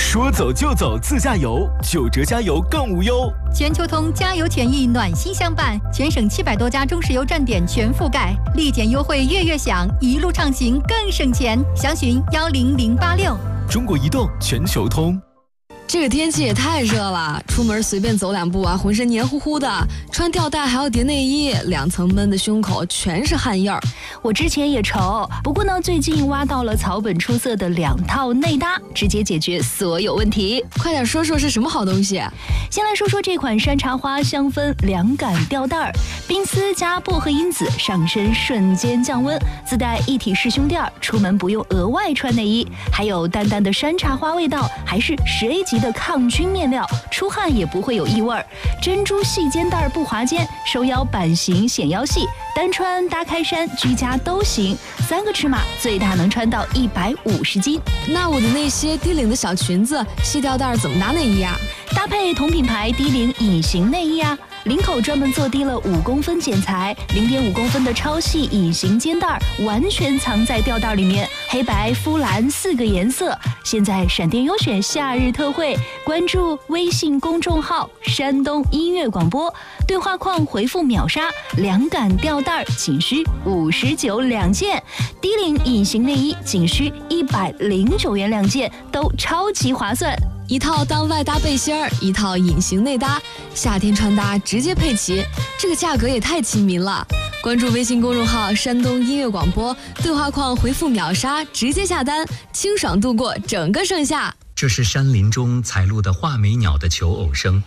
说走就走自驾游，9折加油更无忧。 全球通加油权益暖心相伴，全省700多家中石油站点全覆盖，立减优惠月月享，一路畅行更省钱。详询10086。 中国移动全球通。 这个天气也太热了，出门随便走2步啊，浑身黏糊糊的，穿吊带还要叠内衣，2层闷的胸口全是汗印儿。 我之前也愁，不过呢，最近挖到了草本出色的2套内搭，直接解决所有问题。 快点说说是什么好东西？ 先来说说这款山茶花香氛凉感吊带儿，冰丝加薄荷因子上身瞬间降温，自带一体式胸垫，出门不用额外穿内衣，还有淡淡的山茶花味道，还是10A级的抗菌面料，出汗也不会有异味。珍珠细肩带不滑肩，收腰版型显腰细，单穿搭开衫居家都行，3个尺码最大能穿到150斤。 那我的那些低领的小裙子、细吊带怎么搭内衣啊？ 搭配同品牌低领隐形内衣啊，领口专门做低了5公分剪裁，0.5公分的超细隐形肩带，完全藏在吊带里面，黑白肤蓝4个颜色。现在闪电优选夏日特惠，关注微信公众号山东音乐广播，对话框回复秒杀，凉感吊带仅需59两件，低领隐形内衣仅需109元2件，都超级划算。 一套当外搭背心儿，一套隐形内搭，夏天穿搭直接配齐，这个价格也太亲民了。关注微信公众号山东音乐广播，对话框回复秒杀，直接下单，清爽度过整个盛夏。 这是山林中采录的画眉鸟的求偶声，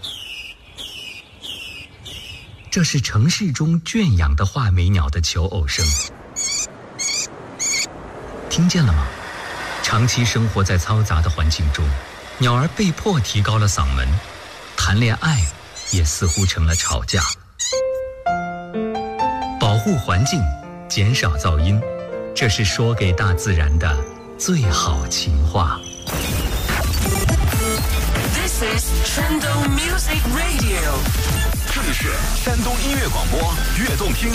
这是城市中圈养的画眉鸟的求偶声。听见了吗？长期生活在嘈杂的环境中，鸟儿被迫提高了嗓门，谈恋爱也似乎成了吵架。保护环境，减少噪音，这是说给大自然的最好情话。 This is 山东 Music Radio， 这里是山东音乐广播悦动听。